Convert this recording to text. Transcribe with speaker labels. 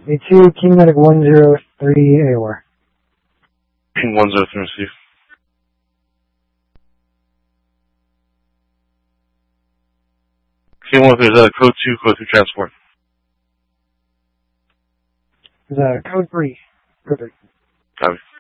Speaker 1: A2, King Medic 103 AOR.
Speaker 2: King 103, receive. King 103, is that a code 2, code 3 transport?
Speaker 1: Is code 3. Code 3.
Speaker 2: Copy.